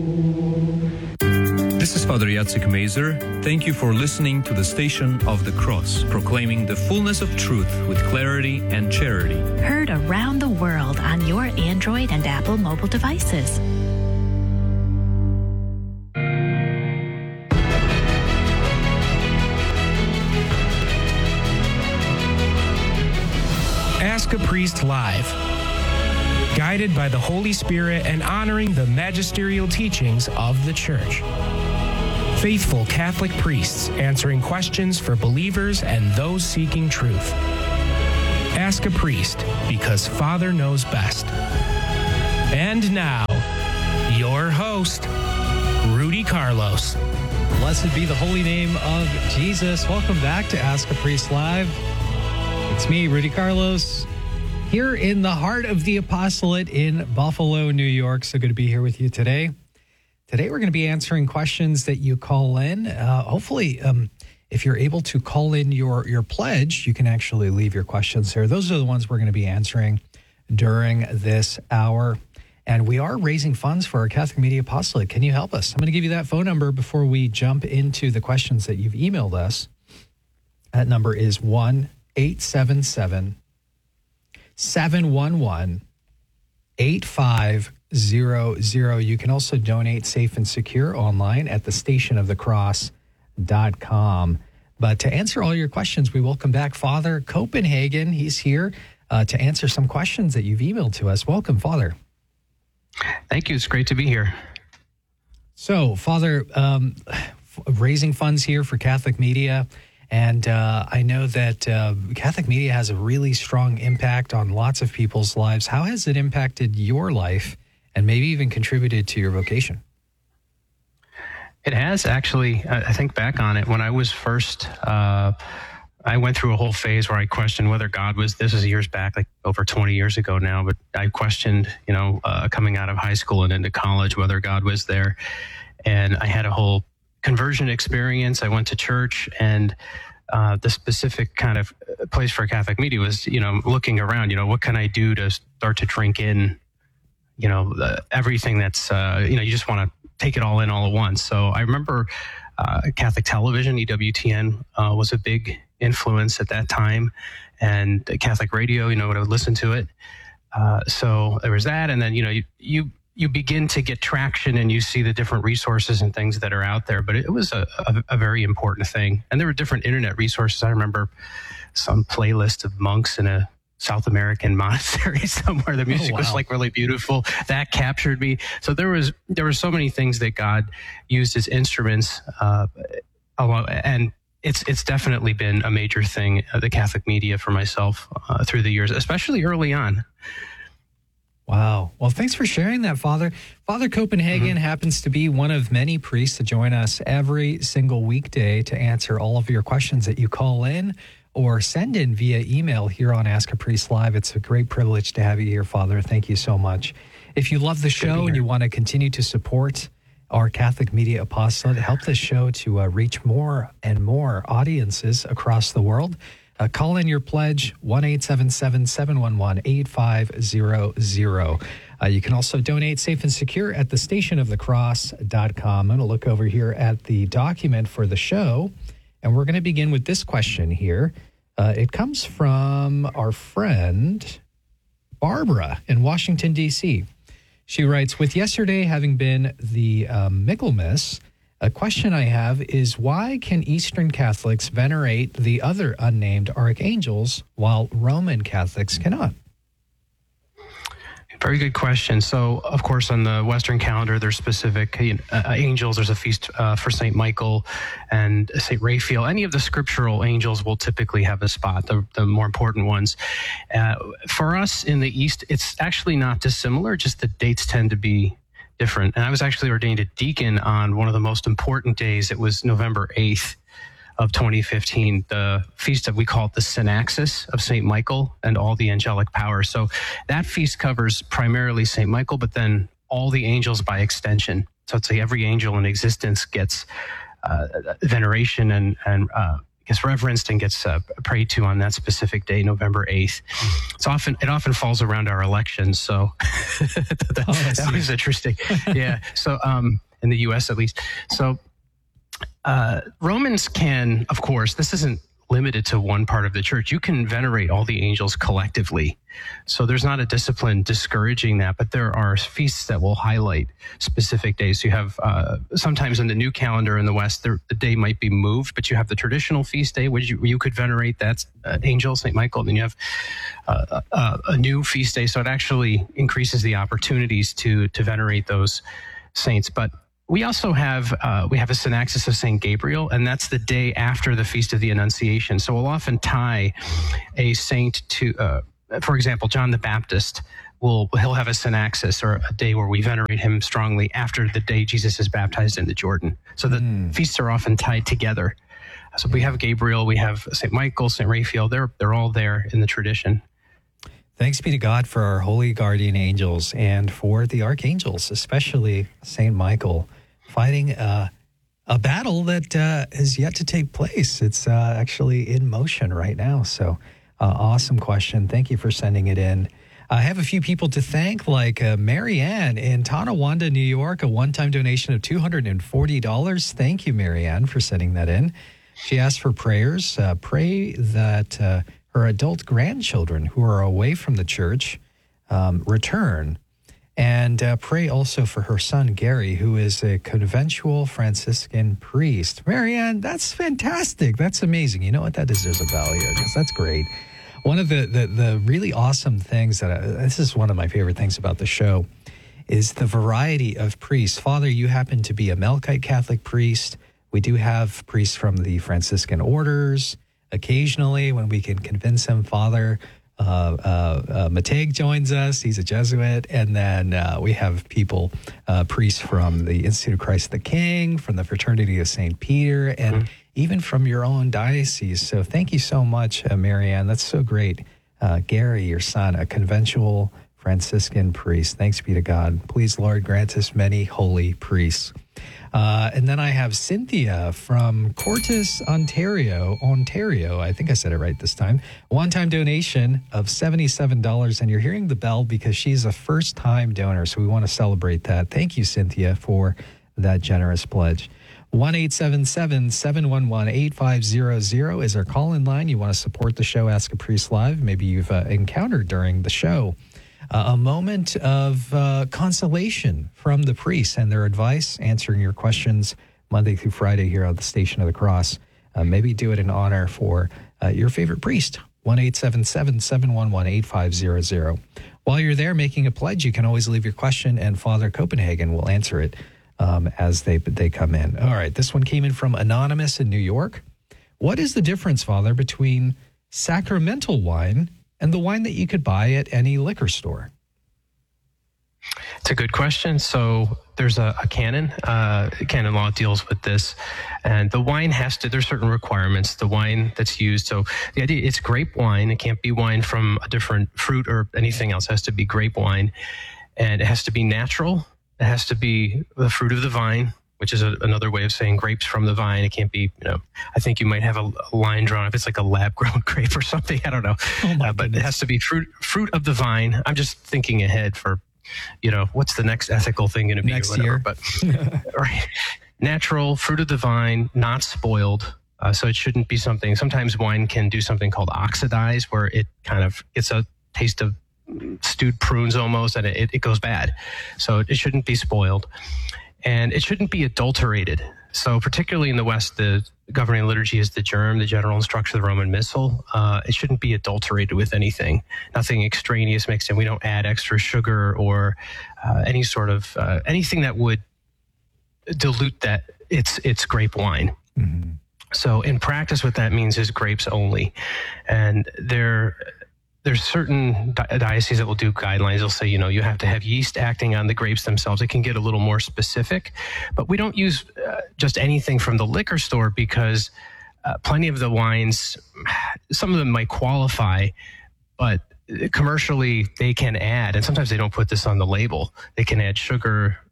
This is Father Jacek Mazer. Thank you for listening to the Station of the Cross, proclaiming the fullness of truth with clarity and charity. Heard around the world on your Android and Apple mobile devices. Ask a Priest Live. Guided by the Holy Spirit and honoring the magisterial teachings of the Church. Faithful Catholic priests answering questions for believers and those seeking truth. Ask a Priest, because Father knows best. And now, your host, Rudy Carlos. Blessed be the holy name of Jesus. Welcome back to Ask a Priest Live. It's me, Rudy Carlos, here in the heart of the apostolate in Buffalo, New York. So good to be here with you today. Today, we're going to be answering questions that you call in. Hopefully, if you're able to call in your pledge, you can actually leave your questions there. Those are the ones we're going to be answering during this hour. And we are raising funds for our Catholic Media Apostolate. Can you help us? I'm going to give you that phone number before we jump into the questions that you've emailed us. That number is 1-877-711-8500. You can also donate safe and secure online at thestationofthecross.com. But to answer all your questions, we welcome back Father Copenhagen. He's here to answer some questions that you've emailed to us. Welcome, Father. Thank you. It's great to be here. So, Father, raising funds here for Catholic Media. And I know that Catholic Media has a really strong impact on lots of people's lives. How has it impacted your life and maybe even contributed to your vocation? It has actually. I think back on it when I was first, I went through a whole phase where I questioned whether God was, this is years back, like over 20 years ago now, but I questioned, coming out of high school and into college, whether God was there. And I had a whole conversion experience. I went to church, and the specific kind of place for Catholic Media was, looking around, what can I do to start to drink in, everything that's, you just want to take it all in all at once. So I remember Catholic television, EWTN, was a big influence at that time, and Catholic radio, I would listen to it. So there was that. And then, you begin to get traction and you see the different resources and things that are out there. But it was a very important thing. And there were different internet resources. I remember some playlist of monks in a South American monastery somewhere. The music was really beautiful. That captured me. So there were so many things that God used as instruments. And it's definitely been a major thing, the Catholic Media for myself through the years, especially early on. Wow. Well, thanks for sharing that, Father. Father Copenhagen happens to be one of many priests to join us every single weekday to answer all of your questions that you call in or send in via email here on Ask a Priest Live. It's a great privilege to have you here, Father. Thank you so much. If you love the show and you want to continue to support our Catholic Media Apostolate, help this show to reach more and more audiences across the world, call in your pledge, 1-877-711-8500. You can also donate safe and secure at thestationofthecross.com. I'm going to look over here at the document for the show, and we're going to begin with this question here. It comes from our friend Barbara in Washington, D.C. She writes, with yesterday having been the Michaelmas, a question I have is, why can Eastern Catholics venerate the other unnamed archangels while Roman Catholics cannot? Very good question. So, of course, on the Western calendar, there's specific angels. There's a feast for St. Michael and St. Raphael. Any of the scriptural angels will typically have a spot, the more important ones. For us in the East, it's actually not dissimilar, just the dates tend to be different. And I was actually ordained a deacon on one of the most important days. It was November 8th of 2015, the feast that we call it the Synaxis of St. Michael and all the angelic powers. So that feast covers primarily St. Michael, but then all the angels by extension. So it's like every angel in existence gets veneration and gets reverenced and gets prayed to on that specific day, November 8th. It often falls around our elections, so that was interesting. Yeah, so in the U.S. at least. So Romans can, of course, this isn't limited to one part of the church. You can venerate all the angels collectively. So there's not a discipline discouraging that, but there are feasts that will highlight specific days. You have sometimes in the new calendar in the West, the day might be moved, but you have the traditional feast day, which you could venerate. That's angel, St. Michael. And then you have a new feast day. So it actually increases the opportunities to venerate those saints. But we also have a synaxis of St. Gabriel, and that's the day after the Feast of the Annunciation. So we'll often tie a saint to, for example, John the Baptist. He'll have a synaxis, or a day where we venerate him strongly after the day Jesus is baptized in the Jordan. So the feasts are often tied together. So we have Gabriel, we have St. Michael, St. Raphael. They're all there in the tradition. Thanks be to God for our holy guardian angels and for the archangels, especially St. Michael, fighting a battle that is yet to take place. It's actually in motion right now. So awesome question. Thank you for sending it in. I have a few people to thank, like Marianne in Tonawanda, New York, a one-time donation of $240. Thank you, Marianne, for sending that in. She asked for prayers. Pray that her adult grandchildren who are away from the church return. And pray also for her son, Gary, who is a conventual Franciscan priest. Marianne, that's fantastic. That's amazing. You know what? That deserves a bell here, because that's great. One of the really awesome things this is one of my favorite things about the show, is the variety of priests. Father, you happen to be a Melkite Catholic priest. We do have priests from the Franciscan orders. Occasionally, when we can convince him, Father Mateg joins us. He's a Jesuit. And then we have priests from the Institute of Christ the King, from the Fraternity of St. Peter, and even from your own diocese. So thank you so much, Marianne. That's so great. Gary, your son, a conventual Franciscan priest. Thanks be to God. Please, Lord, grant us many holy priests. And then I have Cynthia from Cortes, Ontario. I think I said it right this time. One-time donation of $77. And you're hearing the bell because she's a first-time donor. So we want to celebrate that. Thank you, Cynthia, for that generous pledge. 1-877-711-8500 is our call-in line. You want to support the show, Ask a Priest Live. Maybe you've encountered during the show a moment of consolation from the priests and their advice, answering your questions Monday through Friday here on the Station of the Cross. Maybe do it in honor for your favorite priest. 1-877-711-8500. While you're there making a pledge, you can always leave your question, and Father Copenhagen will answer it as they come in. All right, this one came in from Anonymous in New York. What is the difference, Father, between sacramental wine and the wine that you could buy at any liquor store? It's a good question. So there's a canon. Canon law deals with this. And the wine there's certain requirements, the wine that's used. So the idea, it's grape wine. It can't be wine from a different fruit or anything else. It has to be grape wine. And it has to be natural. It has to be the fruit of the vine, which is another way of saying grapes from the vine. It can't be, I think you might have a line drawn if it's like a lab-grown grape or something. I don't know. But it has to be fruit of the vine. I'm just thinking ahead for, what's the next ethical thing going to be next or whatever. Year. But right, natural, fruit of the vine, not spoiled. So it shouldn't be something. Sometimes wine can do something called oxidize, where it kind of gets a taste of stewed prunes almost, and it goes bad. So it shouldn't be spoiled. And it shouldn't be adulterated. So particularly in the West, the governing liturgy is the germ, the general instruction of the Roman Missal. It shouldn't be adulterated with anything, nothing extraneous mixed in. We don't add extra sugar or any sort of anything that would dilute that it's grape wine. Mm-hmm. So in practice, what that means is grapes only. And there's certain dioceses that will do guidelines. They'll say, you have to have yeast acting on the grapes themselves. It can get a little more specific, but we don't use just anything from the liquor store because plenty of the wines, some of them might qualify, but commercially they can add, and sometimes they don't put this on the label, they can add sugar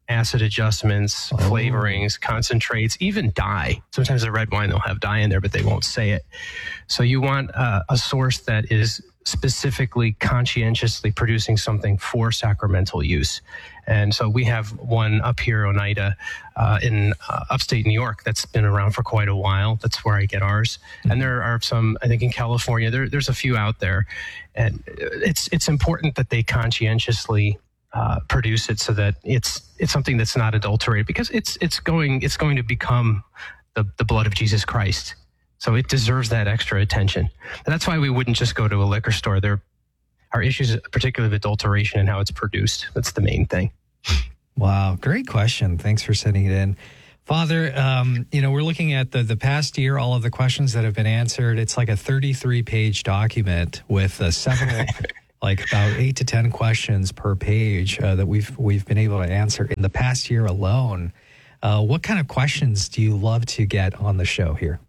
acid adjustments, flavorings, concentrates, even dye. Sometimes the red wine, they'll have dye in there, but they won't say it. So you want a source that is specifically conscientiously producing something for sacramental use. And so we have one up here, Oneida, in upstate New York, that's been around for quite a while. That's where I get ours. And there are some, I think in California, there's a few out there. And it's important that they conscientiously produce it so that it's something that's not adulterated, because it's going to become the blood of Jesus Christ. So it deserves that extra attention. And that's why we wouldn't just go to a liquor store. There are issues, particularly with adulteration and how it's produced. That's the main thing. Wow. Great question. Thanks for sending it in. Father, we're looking at the past year, all of the questions that have been answered. It's like a 33-page document with several, like about 8 to 10 questions per page that we've been able to answer in the past year alone. What kind of questions do you love to get on the show here?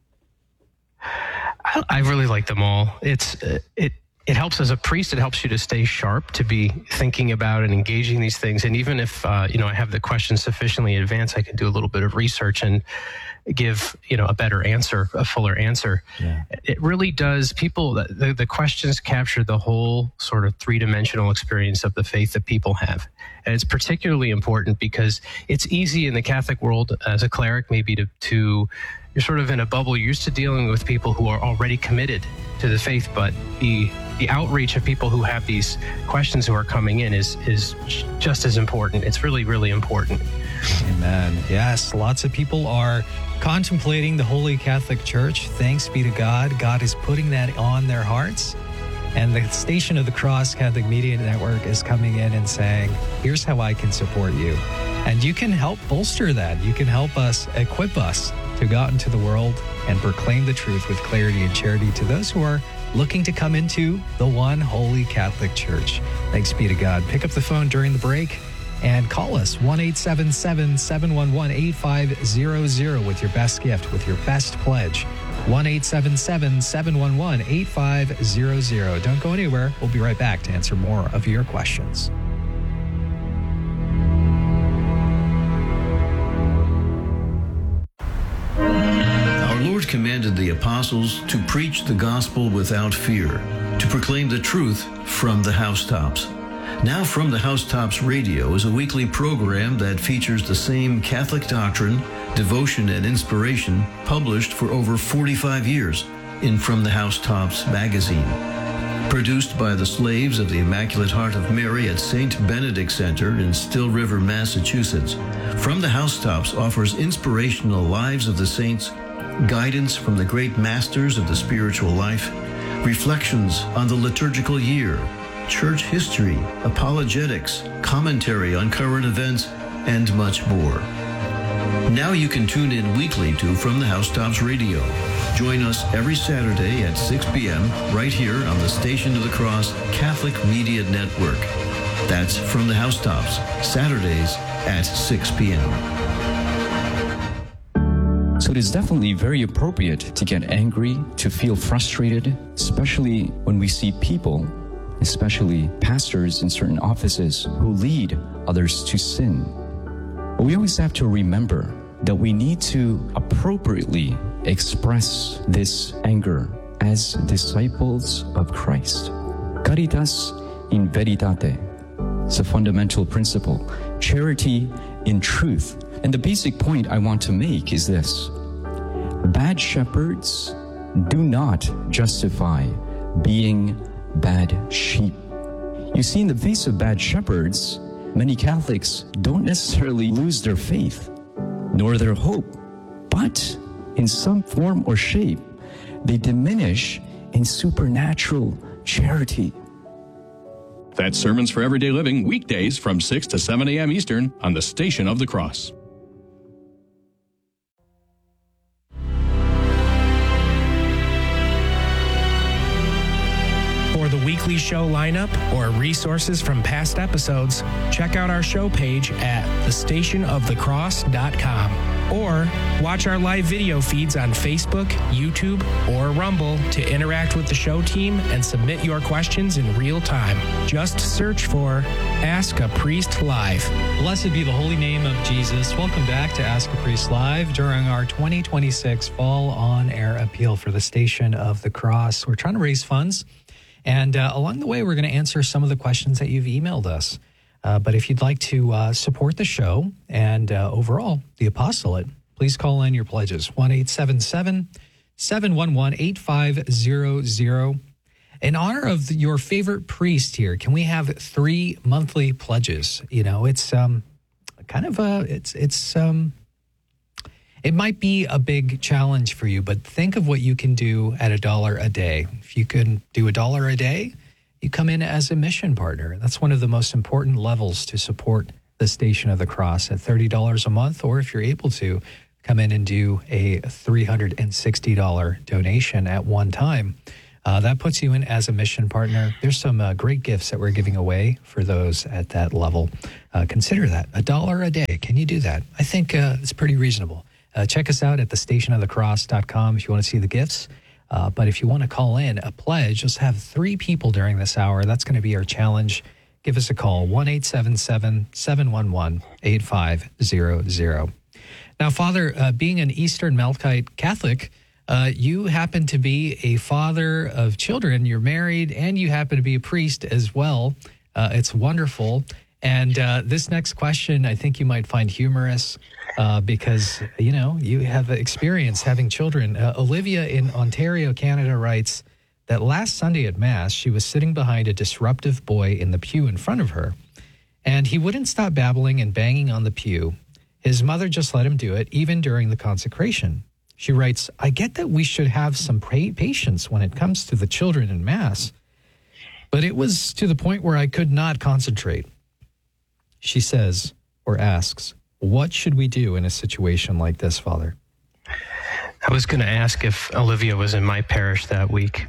I really like them all. It helps as a priest. It helps you to stay sharp, to be thinking about and engaging these things. And even if, I have the questions sufficiently in advance, I can do a little bit of research and give, a better answer, a fuller answer. Yeah. It really does. The questions capture the whole sort of three-dimensional experience of the faith that people have. And it's particularly important because it's easy in the Catholic world as a cleric maybe to you're sort of in a bubble. You're used to dealing with people who are already committed to the faith, but the outreach of people who have these questions who are coming in is just as important. It's really, really important. Amen. Yes, lots of people are contemplating the Holy Catholic Church. Thanks be to God. God is putting that on their hearts. And the Station of the Cross Catholic Media Network is coming in and saying, here's how I can support you. And you can help bolster that. You can help us, equip us to go out into the world and proclaim the truth with clarity and charity to those who are looking to come into the one Holy Catholic Church. Thanks be to God. Pick up the phone during the break and call us 1-877-711-8500 with your best gift, with your best pledge. 1-877-711-8500. Don't go anywhere. We'll be right back to answer more of your questions. Our Lord commanded the apostles to preach the gospel without fear, to proclaim the truth from the housetops. Now From the Housetops Radio is a weekly program that features the same Catholic doctrine, devotion, and inspiration published for over 45 years in From the Housetops magazine. Produced by the slaves of the Immaculate Heart of Mary at St. Benedict Center in Still River, Massachusetts, From the Housetops offers inspirational lives of the saints, guidance from the great masters of the spiritual life, reflections on the liturgical year, church history, apologetics, commentary on current events, and much more. Now you can tune in weekly to From the Housetops Radio. Join us every Saturday at 6 p.m. right here on the Station of the Cross Catholic Media Network. That's From the Housetops, Saturdays at 6 p.m. So it is definitely very appropriate to get angry, to feel frustrated, especially when we see people, especially pastors in certain offices, who lead others to sin. But we always have to remember that we need to appropriately express this anger as disciples of Christ. Caritas in veritate. It's a fundamental principle. Charity in truth. And the basic point I want to make is this: bad shepherds do not justify being bad sheep. You see, in the face of bad shepherds, many Catholics don't necessarily lose their faith, nor their hope, but in some form or shape, they diminish in supernatural charity. That's Sermons for Everyday Living, weekdays from 6 to 7 a.m. Eastern on the Station of the Cross. For the weekly show lineup or resources from past episodes, check out our show page at thestationofthecross.com. Or watch our live video feeds on Facebook, YouTube, or Rumble to interact with the show team and submit your questions in real time. Just search for Ask a Priest Live. Blessed be the holy name of Jesus. Welcome back to Ask a Priest Live during our 2026 Fall On-Air Appeal for the Station of the Cross. We're trying to raise funds, and along the way, we're going to answer some of the questions that you've emailed us. But if you'd like to support the show and overall the apostolate, please call in your pledges, 1-877-711-8500. In honor of your favorite priest here, can we have 3 monthly pledges? You know, it's it might be a big challenge for you, but think of what you can do at $1 a day. If you can do $1 a day, you come in as a mission partner. That's one of the most important levels to support the Station of the Cross at $30 a month, or if you're able to, come in and do a $360 donation at one time. That puts you in as a mission partner. There's some great gifts that we're giving away for those at that level. Consider that. $1 a day. Can you do that? I think it's pretty reasonable. Check us out at thestationofthecross.com if you want to see the gifts. But if you want to call in a pledge, just have 3 people during this hour. That's going to be our challenge. Give us a call, 1-877-711-8500. Now, Father, being an Eastern Melkite Catholic, you happen to be a father of children. You're married, and you happen to be a priest as well. It's wonderful. And this next question, I think you might find humorous because, you know, you have experience having children. Olivia in Ontario, Canada writes that last Sunday at Mass, she was sitting behind a disruptive boy in the pew in front of her, and he wouldn't stop babbling and banging on the pew. His mother just let him do it, even during the consecration. She writes, I get that we should have some patience when it comes to the children in Mass, but it was to the point where I could not concentrate. She says, or asks, what should we do in a situation like this, Father? I was going to ask if Olivia was in my parish that week.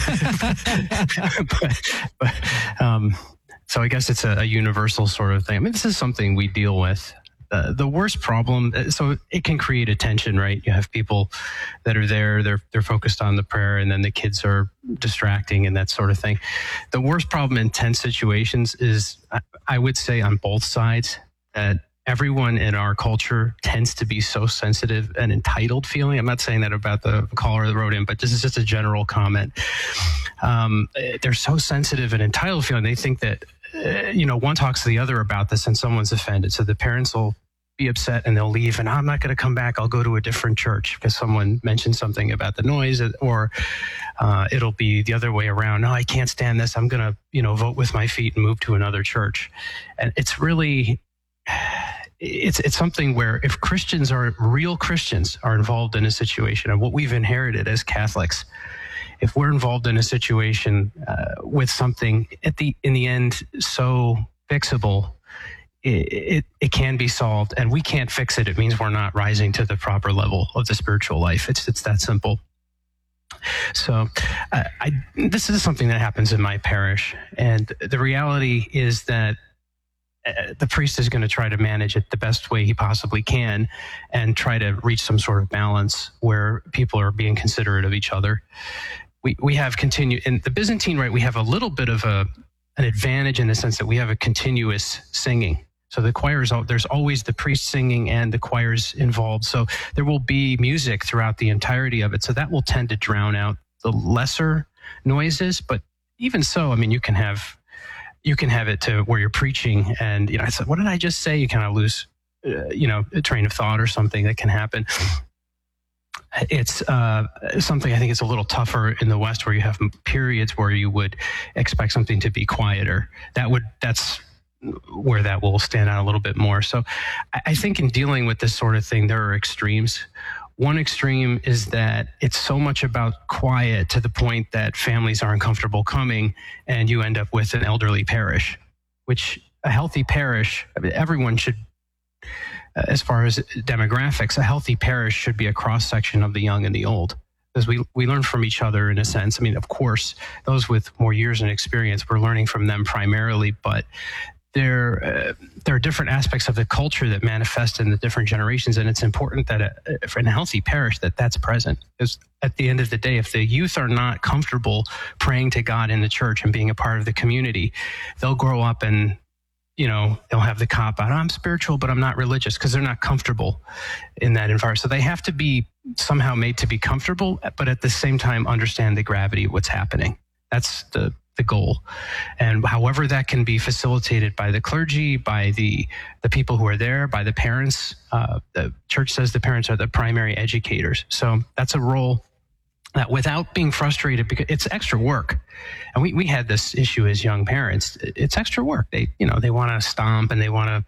So I guess it's a universal sort of thing. I mean, this is something we deal with. The worst problem, so it can create a tension, right? You have people that are there, they're focused on the prayer, and then the kids are distracting and that sort of thing. The worst problem in tense situations is, I would say on both sides, that everyone in our culture tends to be so sensitive and entitled feeling. I'm not saying that about the caller that wrote in, but this is just a general comment. They're so sensitive and entitled feeling. They think that, one talks to the other about this and someone's offended. So the parents will be upset and they'll leave, and I'm not going to come back. I'll go to a different church because someone mentioned something about the noise, or it'll be the other way around. No, I can't stand this. I'm going to, vote with my feet and move to another church. And it's really, it's something where if real Christians are involved in a situation, and what we've inherited as Catholics, if we're involved in a situation with something in the end so fixable, it can be solved, and we can't fix it. It means we're not rising to the proper level of the spiritual life. It's that simple. So this is something that happens in my parish, and the reality is that the priest is going to try to manage it the best way he possibly can and try to reach some sort of balance where people are being considerate of each other. We have continued in the Byzantine rite. We have a little bit of an advantage in the sense that we have a continuous singing. So the choirs, there's always the priest singing and the choirs involved. So there will be music throughout the entirety of it. So that will tend to drown out the lesser noises. But even so, I mean, you can have it to where you're preaching and, I said, what did I just say? You kind of lose, a train of thought or something that can happen. It's something I think it's a little tougher in the West, where you have periods where you would expect something to be quieter. That's where that will stand out a little bit more. So I think in dealing with this sort of thing, there are extremes. One extreme is that it's so much about quiet to the point that families are uncomfortable coming, and you end up with an elderly parish, which a healthy parish, everyone should, as far as demographics, a healthy parish should be a cross-section of the young and the old, because we learn from each other in a sense. I mean, of course, those with more years and experience, we're learning from them primarily, but there are different aspects of the culture that manifest in the different generations, and it's important that for a healthy parish that's present. Because at the end of the day, if the youth are not comfortable praying to God in the church and being a part of the community, they'll grow up and they'll have the cop out, I'm spiritual, but I'm not religious, because they're not comfortable in that environment. So they have to be somehow made to be comfortable, but at the same time understand the gravity of what's happening. That's the goal. And however that can be facilitated by the clergy, by the people who are there, by the parents. The church says the parents are the primary educators. So that's a role that, without being frustrated, because it's extra work. And we had this issue as young parents. It's extra work. They want to stomp and they want to,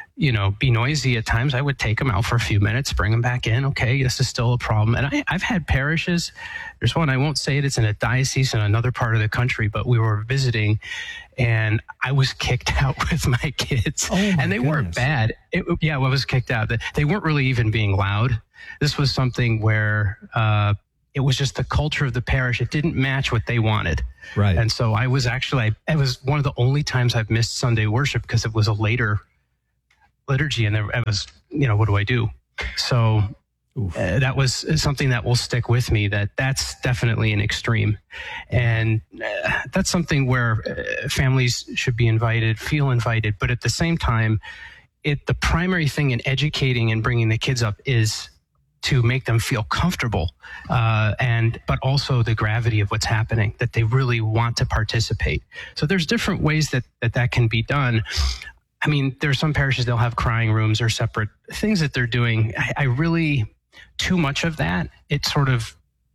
be noisy at times. I would take them out for a few minutes, bring them back in. Okay, this is still a problem. And I've had parishes. There's one, I won't say it. It's in a diocese in another part of the country, but we were visiting and I was kicked out with my kids. And they weren't bad. I was kicked out. They weren't really even being loud. This was something where, it was just the culture of the parish. It didn't match what they wanted. Right. And so it was one of the only times I've missed Sunday worship, because it was a later liturgy and it was, what do I do? So that was something that will stick with me, that's definitely an extreme. And that's something where families should be feel invited. But at the same time, the primary thing in educating and bringing the kids up is to make them feel comfortable, but also the gravity of what's happening, that they really want to participate. So there's different ways that can be done. I mean, there are some parishes, they'll have crying rooms or separate things that they're doing. I really, too much of that, it sort of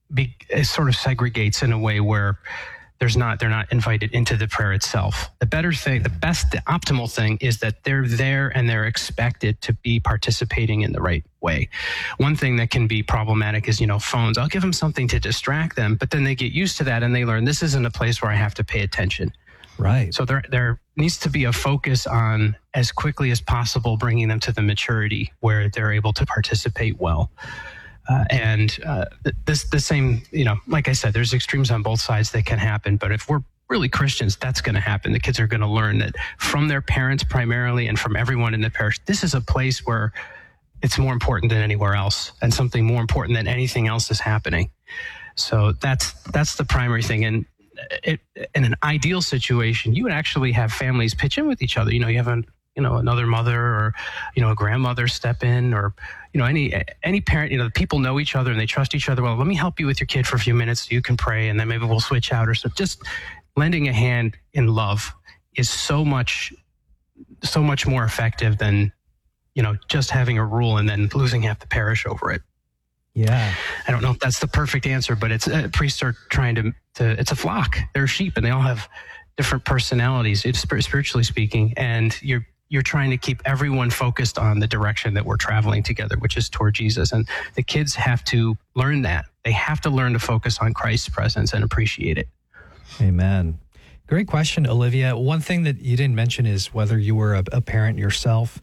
segregates in a way where they're not invited into the prayer itself. The optimal thing is that they're there and they're expected to be participating in the right way. One thing that can be problematic is, phones. I'll give them something to distract them, but then they get used to that and they learn this isn't a place where I have to pay attention. Right. So there needs to be a focus on, as quickly as possible, bringing them to the maturity where they're able to participate well. The same, like I said, there's extremes on both sides that can happen. But if we're really Christians, that's going to happen. The kids are going to learn that from their parents primarily and from everyone in the parish. This is a place where it's more important than anywhere else, and something more important than anything else is happening. So that's the primary thing. And in an ideal situation, you would actually have families pitch in with each other. You have another mother or, a grandmother step in, or, any parent, people know each other and they trust each other. Well, let me help you with your kid for a few minutes so you can pray, and then maybe we'll switch out or so. Just lending a hand in love is so much more effective than, just having a rule and then losing half the parish over it. Yeah. I don't know if that's the perfect answer, but it's priests are trying to it's a flock. They're sheep and they all have different personalities, spiritually speaking. And you're trying to keep everyone focused on the direction that we're traveling together, which is toward Jesus. And the kids have to learn that. They have to learn to focus on Christ's presence and appreciate it. Amen. Great question, Olivia. One thing that you didn't mention is whether you were a parent yourself.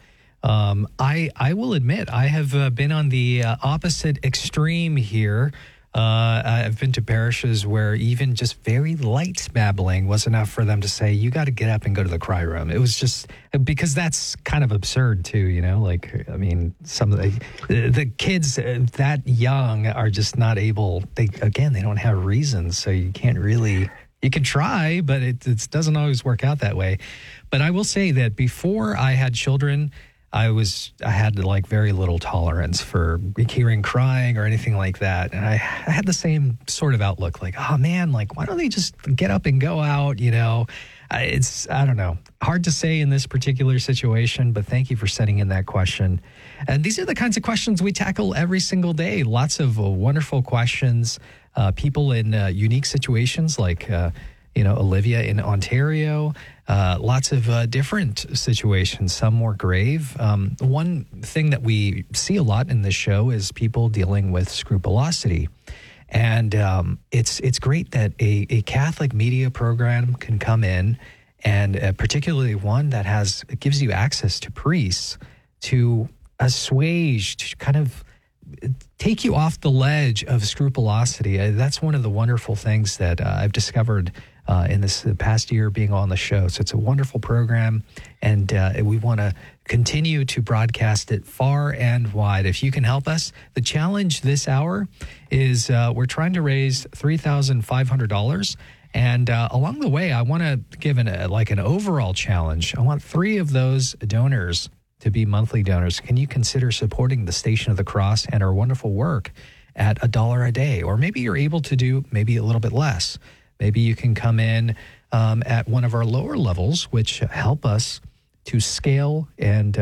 I will admit I have been on the opposite extreme here. I've been to parishes where even just very light babbling was enough for them to say, you got to get up and go to the cry room. It was just because that's kind of absurd too, some of the kids that young are just not able, they don't have reasons. So you can't really, you can try, but it doesn't always work out that way. But I will say that before I had children, I had very little tolerance for hearing crying or anything like that. And I had the same sort of outlook, oh man, why don't they just get up and go out? It's, I don't know, hard to say in this particular situation, but thank you for sending in that question. And these are the kinds of questions we tackle every single day. Lots of wonderful questions, people in unique situations like, Olivia in Ontario, lots of different situations, some more grave. One thing that we see a lot in this show is people dealing with scrupulosity. And it's great that a Catholic media program can come in, and particularly one that gives you access to priests to assuage, to kind of take you off the ledge of scrupulosity. That's one of the wonderful things that I've discovered in this past year being on the show. So it's a wonderful program, and we want to continue to broadcast it far and wide. If you can help us, the challenge this hour is we're trying to raise $3,500. And along the way, I want to give an overall challenge. I want 3 of those donors to be monthly donors. Can you consider supporting the Station of the Cross and our wonderful work at $1 a day? Or maybe you're able to do maybe a little bit less. Maybe you can come in at one of our lower levels, which help us to scale and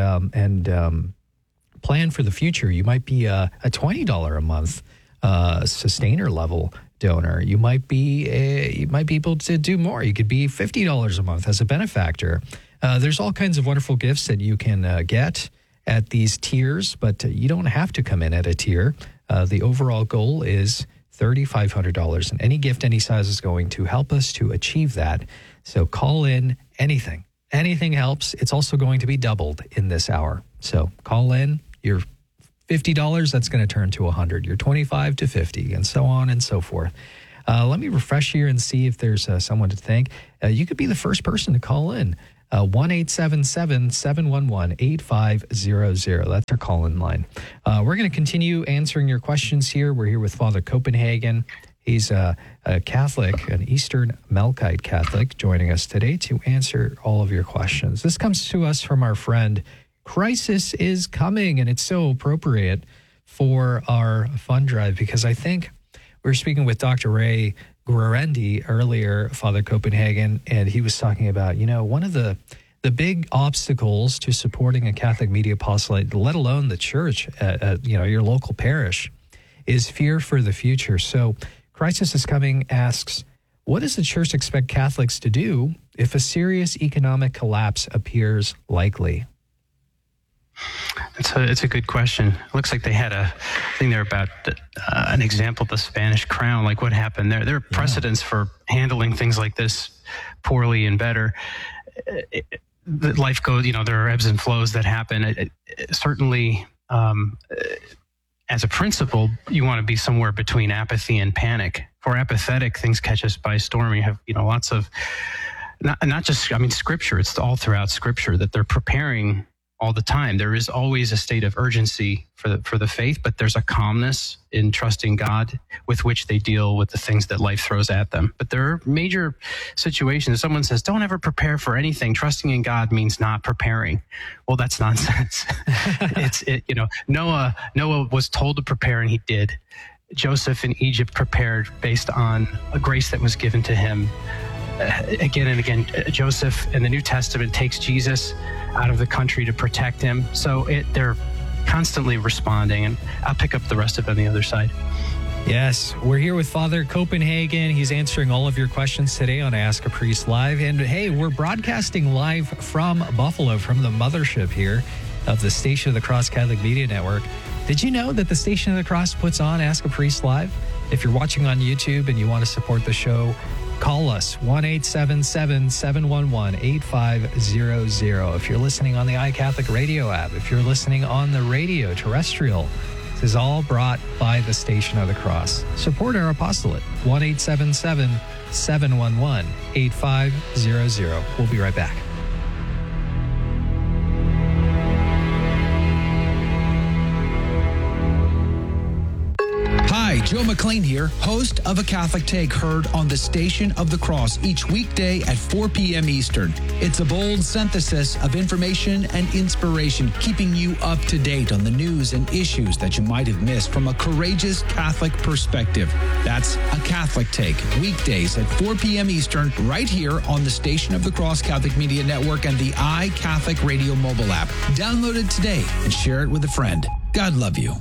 plan for the future. You might be a $20 a month sustainer level donor. You might be able to do more. You could be $50 a month as a benefactor. There's all kinds of wonderful gifts that you can get at these tiers, but you don't have to come in at a tier. The overall goal is $3,500, and any gift, any size is going to help us to achieve that. So call in anything. Anything helps. It's also going to be doubled in this hour. So call in. Your $50, that's going to turn to $100. Your $25 to $50, and so on and so forth. Let me refresh here and see if there's someone to thank. You could be the first person to call in. 1-877-711-8500. That's our call-in line. We're going to continue answering your questions here. We're here with Father Copenhagen. He's a Catholic, an Eastern Melkite Catholic, joining us today to answer all of your questions. This comes to us from our friend, Crisis is Coming, and it's so appropriate for our fund drive because I think we were speaking with Dr. Ray Guarendi earlier, Father Copenhagen, and he was talking about, one of the big obstacles to supporting a Catholic media apostolate, let alone the church at your local parish, is fear for the future. So Crisis is Coming asks, what does the church expect Catholics to do if a serious economic collapse appears likely? It's a good question. It looks like they had a thing there about an example of the Spanish crown, like what happened there. There are precedents for handling things like this poorly and better. Life goes, there are ebbs and flows that happen. Certainly, as a principle, you want to be somewhere between apathy and panic. For apathetic, things catch us by storm. You have, lots of, not just, Scripture. It's all throughout Scripture that they're preparing all the time. There is always a state of urgency for the faith, but there's a calmness in trusting God with which they deal with the things that life throws at them. But there are major situations. Someone says, don't ever prepare for anything. Trusting in God means not preparing. Well, that's nonsense. Noah was told to prepare and he did. Joseph in Egypt prepared based on a grace that was given to him. Again and again, Joseph in the New Testament takes Jesus out of the country to protect him. So they're constantly responding, and I'll pick up the rest of it on the other side. Yes, we're here with Father Copenhagen. He's answering all of your questions today on Ask a Priest Live. And hey, we're broadcasting live from Buffalo, from the mothership here of the Station of the Cross Catholic Media Network. Did you know that the Station of the Cross puts on Ask a Priest Live? If you're watching on YouTube and you want to support the show, call us, 1-877-711-8500. If you're listening on the iCatholic radio app, if you're listening on the radio terrestrial, this is all brought by the Station of the Cross. Support our apostolate, 1-877-711-8500. We'll be right back. Hi, Joe McLean here, host of A Catholic Take, heard on the Station of the Cross each weekday at 4 p.m. Eastern. It's a bold synthesis of information and inspiration, keeping you up to date on the news and issues that you might have missed from a courageous Catholic perspective. That's A Catholic Take, weekdays at 4 p.m. Eastern, right here on the Station of the Cross Catholic Media Network and the iCatholic Radio mobile app. Download it today and share it with a friend. God love you.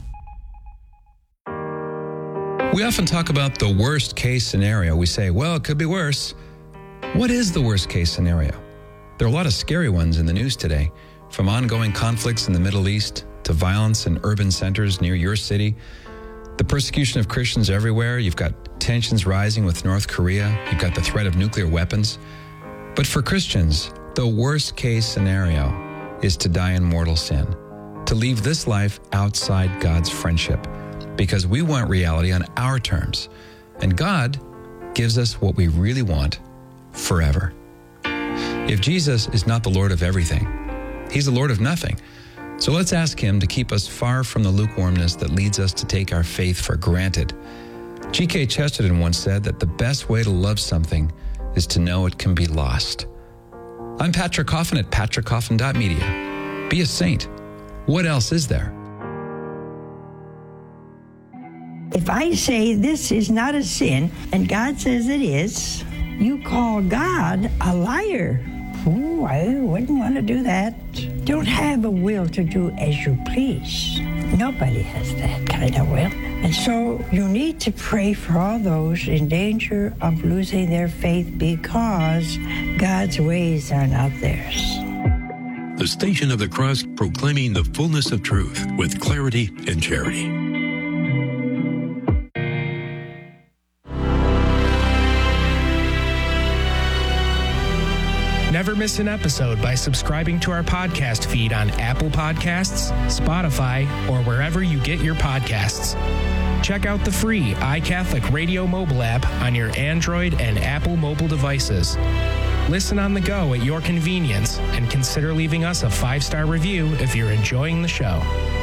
We often talk about the worst case scenario. We say, well, it could be worse. What is the worst case scenario? There are a lot of scary ones in the news today, from ongoing conflicts in the Middle East to violence in urban centers near your city, the persecution of Christians everywhere. You've got tensions rising with North Korea. You've got the threat of nuclear weapons. But for Christians, the worst case scenario is to die in mortal sin, to leave this life outside God's friendship, because we want reality on our terms. And God gives us what we really want forever. If Jesus is not the Lord of everything, he's the Lord of nothing. So let's ask him to keep us far from the lukewarmness that leads us to take our faith for granted. G.K. Chesterton once said that the best way to love something is to know it can be lost. I'm Patrick Coffin at patrickcoffin.media. Be a saint. What else is there? If I say this is not a sin, and God says it is, you call God a liar. Ooh, I wouldn't want to do that. Don't have a will to do as you please. Nobody has that kind of will. And so you need to pray for all those in danger of losing their faith because God's ways are not theirs. The Station of the Cross, proclaiming the fullness of truth with clarity and charity. Never miss an episode by subscribing to our podcast feed on Apple Podcasts, Spotify, or wherever you get your podcasts. Check out the free iCatholic Radio mobile app on your Android and Apple mobile devices. Listen on the go at your convenience and consider leaving us a 5-star review if you're enjoying the show.